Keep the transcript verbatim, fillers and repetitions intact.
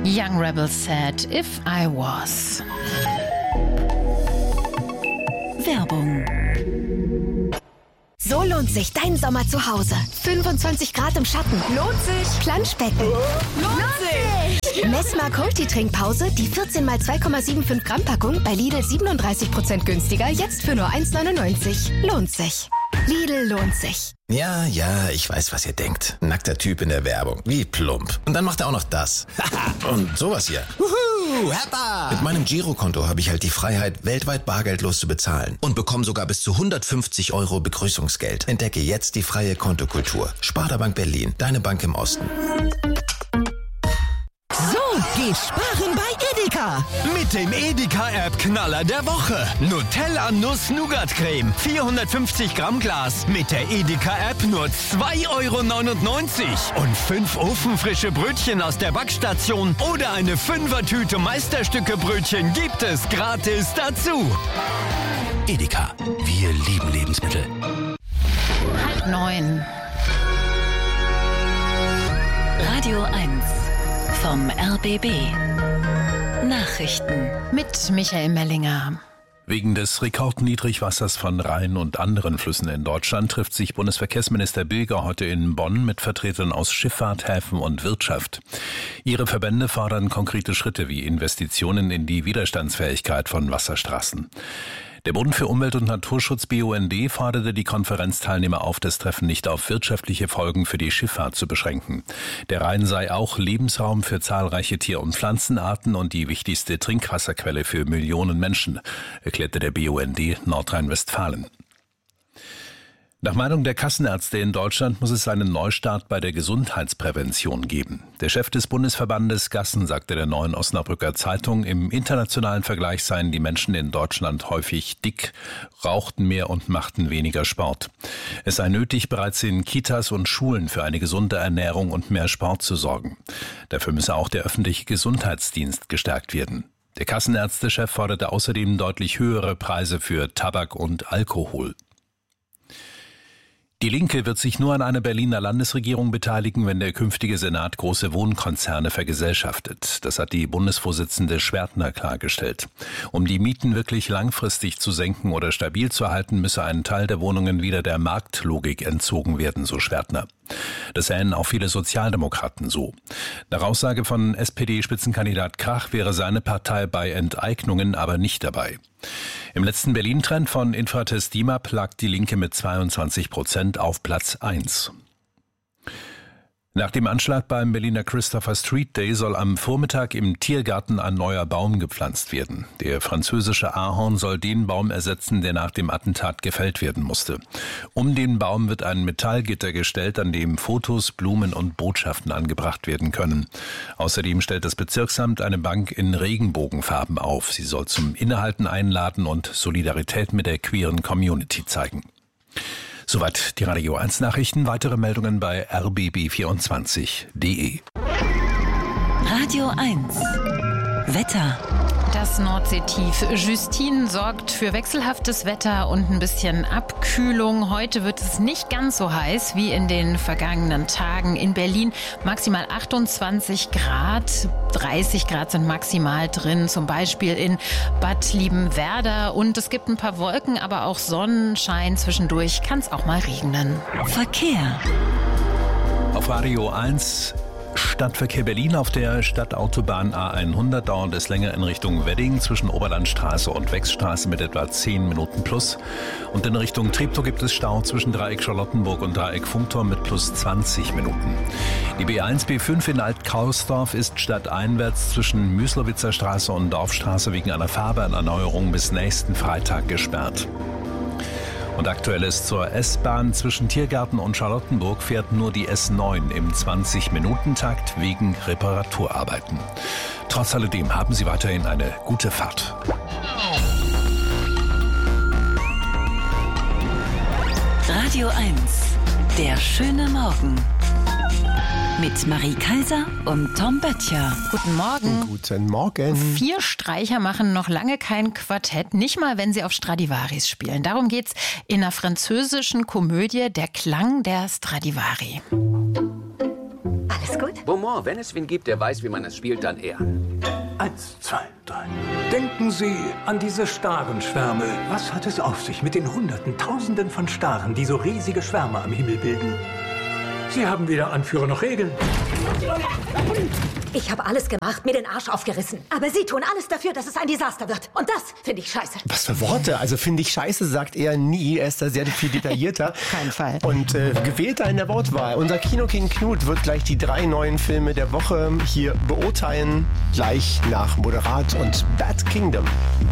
Young Rebel said, if I was. Werbung. So lohnt sich dein Sommer zu Hause. fünfundzwanzig Grad im Schatten. Lohnt sich. Planschbecken. Lohnt sich. Messmer Multi-Trinkpause, die vierzehn mal zwei Komma fünfundsiebzig Gramm Packung bei Lidl siebenunddreißig Prozent günstiger, jetzt für nur eins neunundneunzig. Lohnt sich. Lidl lohnt sich. Ja, ja, ich weiß, was ihr denkt. Nackter Typ in der Werbung. Wie plump. Und dann macht er auch noch das. Und sowas hier. Wuhu, Heppa! Mit meinem Girokonto habe ich halt die Freiheit, weltweit bargeldlos zu bezahlen. Und bekomme sogar bis zu hundertfünfzig Euro Begrüßungsgeld. Entdecke jetzt die freie Kontokultur. Sparda-Bank Berlin, deine Bank im Osten. So geht sparen bei Edeka. Mit dem Edeka-App-Knaller der Woche. Nutella-Nuss-Nougat-Creme. vierhundertfünfzig Gramm Glas. Mit der Edeka-App nur zwei Euro neunundneunzig. Und fünf ofenfrische Brötchen aus der Backstation oder eine Fünfertüte Meisterstücke-Brötchen gibt es gratis dazu. Edeka. Wir lieben Lebensmittel. Halb neun. Radio eins vom R B B. Nachrichten Mit Michael Mellinger. Wegen des Rekordniedrigwassers von Rhein und anderen Flüssen in Deutschland trifft sich Bundesverkehrsminister Bilger heute in Bonn mit Vertretern aus Schifffahrt, Häfen und Wirtschaft. Ihre Verbände fordern konkrete Schritte wie Investitionen in die Widerstandsfähigkeit von Wasserstraßen. Der Bund für Umwelt und Naturschutz B U N D forderte die Konferenzteilnehmer auf, das Treffen nicht auf wirtschaftliche Folgen für die Schifffahrt zu beschränken. Der Rhein sei auch Lebensraum für zahlreiche Tier- und Pflanzenarten und die wichtigste Trinkwasserquelle für Millionen Menschen, erklärte der B U N D Nordrhein-Westfalen. Nach Meinung der Kassenärzte in Deutschland muss es einen Neustart bei der Gesundheitsprävention geben. Der Chef des Bundesverbandes Gassen sagte der Neuen Osnabrücker Zeitung, im internationalen Vergleich seien die Menschen in Deutschland häufig dick, rauchten mehr und machten weniger Sport. Es sei nötig, bereits in Kitas und Schulen für eine gesunde Ernährung und mehr Sport zu sorgen. Dafür müsse auch der öffentliche Gesundheitsdienst gestärkt werden. Der Kassenärztechef forderte außerdem deutlich höhere Preise für Tabak und Alkohol. Die Linke wird sich nur an einer Berliner Landesregierung beteiligen, wenn der künftige Senat große Wohnkonzerne vergesellschaftet. Das hat die Bundesvorsitzende Schwertner klargestellt. Um die Mieten wirklich langfristig zu senken oder stabil zu halten, müsse ein Teil der Wohnungen wieder der Marktlogik entzogen werden, so Schwertner. Das sähen auch viele Sozialdemokraten so. Nach Aussage von S P D-Spitzenkandidat Krach wäre seine Partei bei Enteignungen aber nicht dabei. Im letzten Berlin-Trend von Infratest DIMAP lag die Linke mit zweiundzwanzig Prozent auf Platz eins. Nach dem Anschlag beim Berliner Christopher Street Day soll am Vormittag im Tiergarten ein neuer Baum gepflanzt werden. Der französische Ahorn soll den Baum ersetzen, der nach dem Attentat gefällt werden musste. Um den Baum wird ein Metallgitter gestellt, an dem Fotos, Blumen und Botschaften angebracht werden können. Außerdem stellt das Bezirksamt eine Bank in Regenbogenfarben auf. Sie soll zum Innehalten einladen und Solidarität mit der queeren Community zeigen. Soweit die Radio eins Nachrichten. Weitere Meldungen bei r b b vierundzwanzig punkt d e. Radio eins Wetter. Das Nordseetief Justine sorgt für wechselhaftes Wetter und ein bisschen Abkühlung. Heute wird es nicht ganz so heiß wie in den vergangenen Tagen. In Berlin maximal achtundzwanzig Grad, dreißig Grad sind maximal drin, zum Beispiel in Bad Liebenwerda. Und es gibt ein paar Wolken, aber auch Sonnenschein. Zwischendurch kann es auch mal regnen. Verkehr. Auf Radio eins Stadtverkehr Berlin auf der Stadtautobahn A hundert dauert es länger in Richtung Wedding zwischen Oberlandstraße und Wechsstraße mit etwa zehn Minuten plus. Und in Richtung Treptow gibt es Stau zwischen Dreieck Charlottenburg und Dreieck Funkturm mit plus zwanzig Minuten. Die B eins B fünf in Alt-Kausdorf ist stadteinwärts zwischen Müslowitzer Straße und Dorfstraße wegen einer Fahrbahnerneuerung bis nächsten Freitag gesperrt. Und aktuell ist zur S-Bahn zwischen Tiergarten und Charlottenburg fährt nur die S neun im zwanzig-Minuten-Takt wegen Reparaturarbeiten. Trotz alledem haben Sie weiterhin eine gute Fahrt. Radio eins, der schöne Morgen. Mit Marie Kaiser und Tom Böttcher. Guten Morgen. Guten Morgen. Vier Streicher machen noch lange kein Quartett, nicht mal wenn sie auf Stradivaris spielen. Darum geht's in der französischen Komödie Der Klang der Stradivari. Alles Alles gut? Beaumont, wenn es wen gibt, der weiß, wie man es spielt, dann er. Eins, zwei, drei. Denken Sie an diese Starenschwärme. Was hat es auf sich mit den Hunderten, Tausenden von Staren, die so riesige Schwärme am Himmel bilden? Sie haben weder Anführer noch Regeln. Ich habe alles gemacht, mir den Arsch aufgerissen. Aber Sie tun alles dafür, dass es ein Desaster wird. Und das finde ich scheiße. Was für Worte? Also finde ich scheiße, sagt er nie. Er ist da sehr viel detaillierter. Kein Fall. Und äh, gewählter in der Wortwahl. Unser Kino-King Knut wird gleich die drei neuen Filme der Woche hier beurteilen. Gleich nach Moderat und Bad Kingdom.